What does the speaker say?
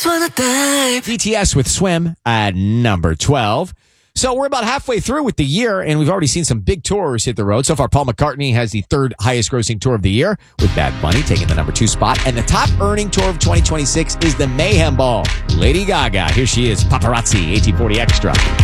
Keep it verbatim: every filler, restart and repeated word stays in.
just wanna dive. B T S with Swim at number twelve. So we're about halfway through with the year, and we've already seen some big tours hit the road. So far, Paul McCartney has the third highest grossing tour of the year, with Bad Bunny taking the number two spot. And the top earning tour of twenty twenty-six is the Mayhem Ball. Lady Gaga, here she is, Paparazzi, eighteen forty Extra.